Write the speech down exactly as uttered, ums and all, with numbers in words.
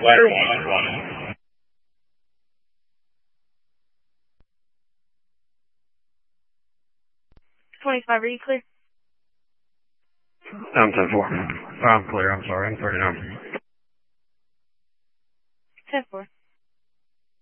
Ladder one, ladder one. twenty-five, are you clear? I'm ten four. I'm clear, I'm sorry, I'm thirty-nine. ten four.